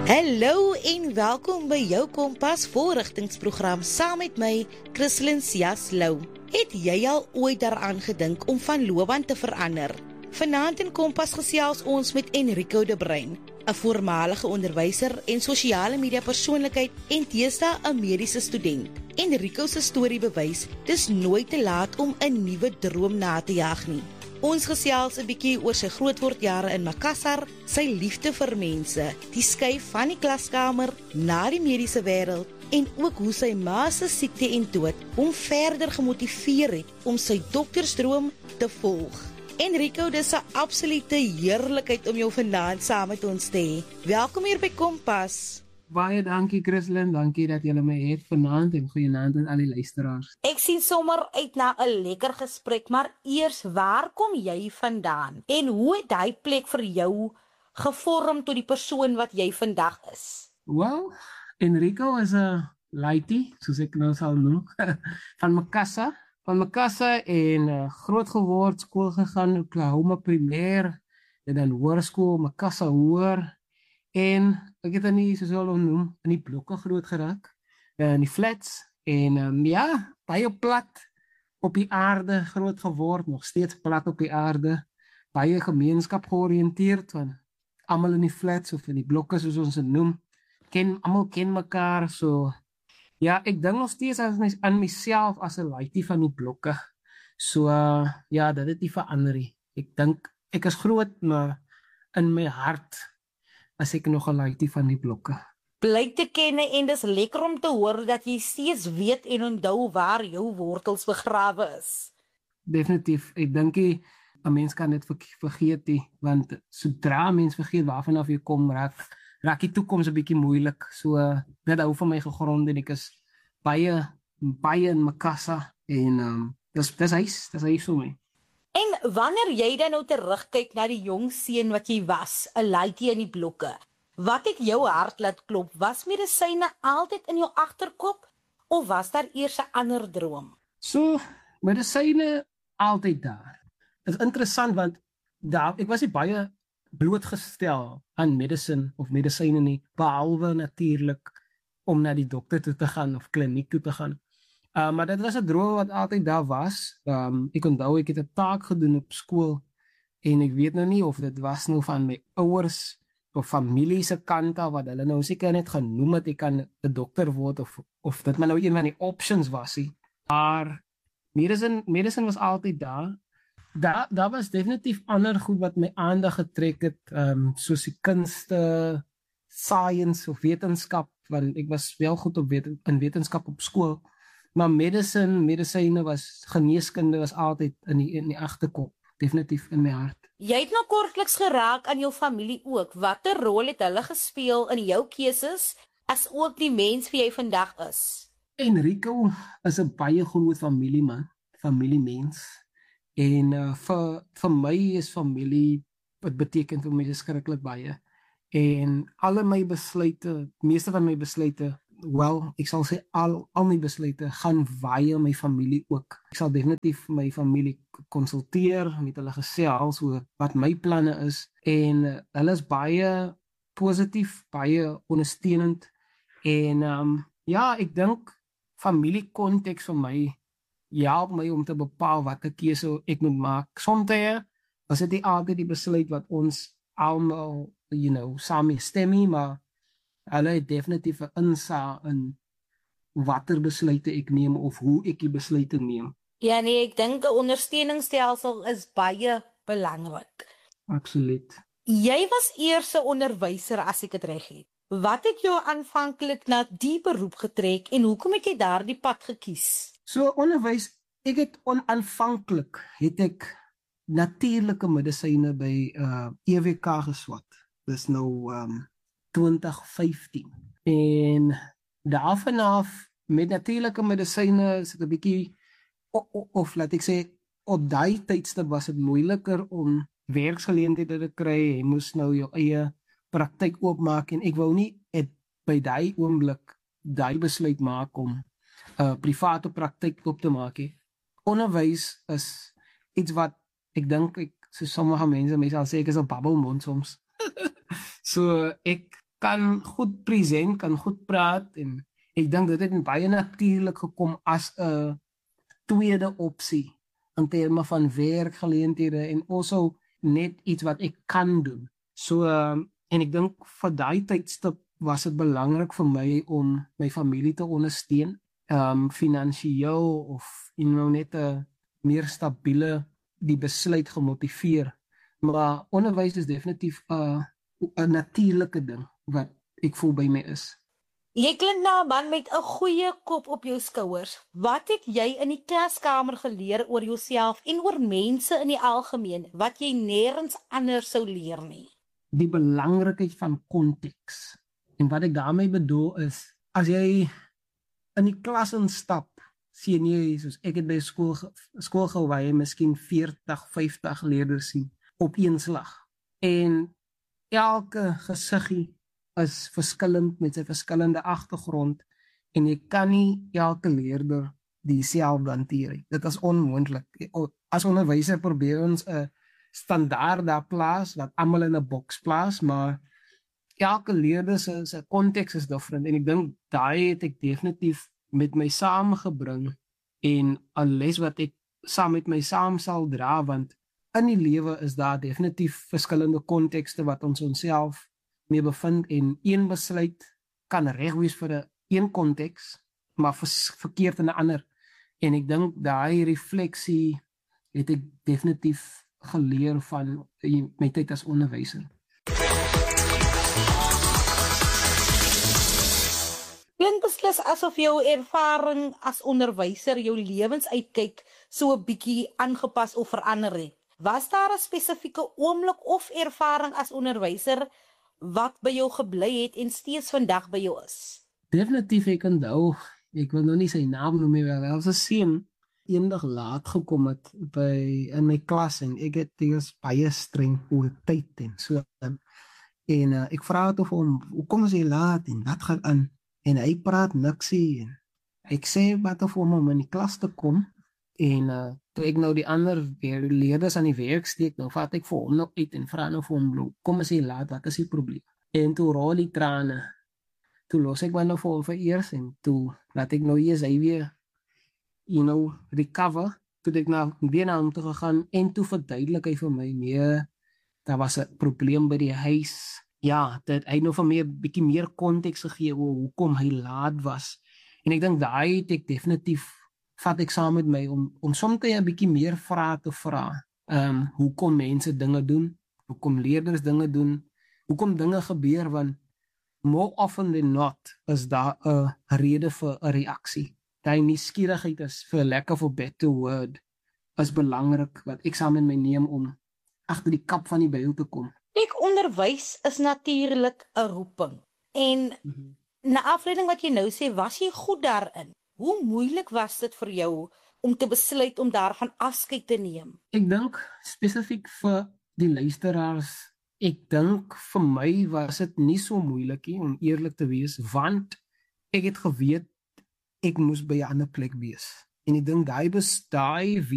Hallo en welkom by jou Kompas voorrigtingsprogram saam met my, Christlyn Sias-Lou. Het jy al ooit daaraan gedink om van loopbaan te verander? Vanaand in Kompas gesels ons met Enrico de Bruin, 'n voormalige onderwyser en sosiale media persoonlikheid en deesdae 'n mediese student. Enrico se storie bewys, dis nooit te laat om 'n nuwe droom na te jag nie. Ons gesels 'n bietjie oor sy grootwordjare in Makassar, sy liefde vir mense, die skuif van die klaskamer na die mediese wêreld en ook hoe sy ma se siekte en dood hom verder gemotiveer het om sy doktersdroom te volg. Enrico, dis 'n absolute heerlikheid om jou vanaand saam met ons te hê. Welkom hier by Kompas. Baie dankie Christlyn, dankie dat julle my het vanaand en goeienaand aan al die luisteraars. Ek sien sommer uit na 'n lekker gesprek, maar eers, waar kom jy vandaan? En hoe het hy plek vir jou gevorm tot die persoon wat jy vandag is? Wel, Enrico is 'n laity, soos ek nou sal noem, van Makassar en groot geword, skool gegaan, Oklahoma primêr, en dan hoërskool, Makassar hoër, en ek het dan nie, soos hulle noem, in die blokke groot geraak, in die flats, en ja, baie plat op die aarde groot geword, nog steeds plat op die aarde, baie gemeenskap georiënteerd, want almal in die flats of in die blokke, soos ons dit noem, almal ken mekaar, so ja, ek dink nog steeds aan myself as 'n laity van die blokke. So ja, dit het nie verander nie. Ek dink ek is groot, maar in my hart as ek nog 'n laity van die blokke. Blyk te ken en dis lekker om te hoor dat jy steeds weet en onthou waar jou wortels begrawe is. Definitief, ek dink 'n mens kan dit vergeet nie, want sodra 'n mens vergeet waarvan af jy kom, raak die toekoms 'n bietjie moeilik. So dit hou vir my gegrond en ek is baie in Makassar en dis huis vir my. En wanneer jy dan nou terugkyk na die jong seun wat jy was, 'n laity in die blokke, wat het jou hart laat klop? Was medisyne altyd in jou agterkop of was daar eers 'n ander droom? So, medisyne altyd daar. Dit is interessant want ek was nie baie blootgestel aan medisyne nie, behalwe natuurlik om na die dokter toe te gaan of kliniek toe te gaan. Maar dit was 'n droom wat altyd daar was. Ek onthou ek het 'n taak gedoen op skool en ek weet nou nie of dit was nou van my ouers of familie se kant af wat hulle nou seker net genoem het ek kan 'n dokter word of dit maar nou een van die options was nie. Maar medicine was altyd daar. Daar was definitief ander goed wat my aandag getrek het, soos die kunste, science of wetenskap, want ek was wel goed in wetenskap op skool, maar medisyne was, geneeskunde was altyd in die agterkop, definitief in my hart. Jy het nou kortliks geraak aan jou familie ook. Watter rol het hulle gespeel in jou keuses, as ook die mens wie jy vandag is? Enrico is 'n baie groot familiemens. En vir my is familie, wat beteken vir my skrikkelik baie. En alle my besluite, meeste van my besluite, wel, ek sal sê al my besluite gaan via my familie ook. Ek sal definitief my familie konsulteer, met hulle gesels oor wat my planne is. En hulle is baie positief, baie ondersteunend. En ja, ek dink familiekonteks vir my help my om te bepaal watter keuse ek moet maak. Soms was dit nie altyd die besluit wat ons almal, saam stem nie, maar hulle het definitief 'n insaag in watter besluite ek neem of hoe ek die besluite neem. Ja nee, ek dink 'n ondersteuningsstelsel is baie belangrik. Absoluut. Jy was eers 'n onderwyser as ek dit reg het. Wat het jou aanvanklik na die beroep getrek en hoekom het jy daardie pad gekies? So onderwys, aanvanklik het ek natuurlike medisyne by EWK geswat. Dis nou 2015. En daarvanaf met natuurlike medisyne is dit 'n bietjie of laat ek sê op daai tydstip was dit moeiliker om werksgeleenthede te kry. Jy moes nou jou eie praktyk oopmaak en ek wou nie by daai oomblik daai besluit maak om private praktyk op te maak. Onderwys is iets wat ek dink so sommige mense sal sê ek is 'n babbelmond soms. So ek kan goed present, kan goed praat en ek dink dit het baie natuurlik gekom as 'n tweede opsie in terme van werkgeleenthede en also net iets wat ek kan doen. So en ek dink vir daai tydstip was dit belangrik vir my om my familie te ondersteun, finansiëel of net 'n meer stabiele die besluit gemotiveer. Maar onderwys is definitief 'n natuurlike ding wat ek voel by my is. Jy klink na 'n man met 'n goeie kop op jou skouers. Wat het jy in die klaskamer geleer oor jouself en oor mense in die algemeen wat jy nêrens anders sou leer nie? Die belangrikheid van konteks. En wat ek daarmee bedoel is, as jy in die klas instap, sien jy, soos ek het by skool waar jy miskien 40, 50 leerders sien op een slag. En elke gesiggie is verskillend met sy verskillende agtergrond en jy kan nie elke leerder dieselfde hanteer nie. Dit is onmoontlik. As onderwyser probeer ons 'n standaard daar plaas wat almal in 'n boks plaas, maar elke leerder se konteks is different en ek dink daai het ek definitief met my saamgebring en 'n les wat ek saam met my saam sal dra, want in die lewe is daar definitief verskillende kontekste wat ons onsself mee bevind en een besluit kan reg wees vir 'n konteks, maar verkeerd in 'n ander. En ek dink daai refleksie het ek definitief geleer van my tyd as onderwyser. Klink beslis asof jou ervaring as onderwyser jou lewensuitkyk so 'n bietjie aangepas of verander het. Was daar 'n spesifieke oomblik of ervaring as onderwyser wat by jou gebly het en steeds vandag by jou is? Definitief, ek onthou, ek wil nou nie sy naam noem nie, wel, as 'n seun eendag laat gekom het in my klas en ek het baie streng oor tyd en so. En ek vra toe vir hom, hoekom is jy laat en wat gaan aan? En hy praat niksie en ek sê wat vir hom om in die klas te kom en toe ek nou die ander leerders aan die werk steek, nou vat ek vir hom nog uit en vra nou vir hom, kom as jy laat, wat is die probleem? En toe rol die trane. Toe los ek maar nou vir hom vereers en toe laat ek nou eers hy weer recover. Toe ek nou weer na hom toe gegaan en toe verduidelik hy vir my meer, daar was 'n probleem by die huis. Ja, dat hy nou vir my 'n bietjie meer konteks gegee oor hoekom hy laat was. En ek dink daai het ek definitief vat ek saam met my om soms 'n bietjie meer vrae te vra. Hoekom mense dinge doen, hoekom leerders dinge doen, hoekom dinge gebeur, want more often than not is daar 'n rede vir 'n reaksie. Daai nuuskierigheid is, for lack of a better word, is belangrik wat ek saam met my neem om agter die kap van die byl te kom. Ek onderwys is natuurlik 'n roeping. En na afleiding wat jy nou sê, was jy goed daarin? Hoe moeilik was dit vir jou om te besluit om daarvan afskeid te neem? Ek dink spesifiek vir die luisteraars, ek dink vir my was dit nie so moeilik nie om eerlik te wees, want ek het geweet ek moes by 'n ander plek wees. En ek dink daai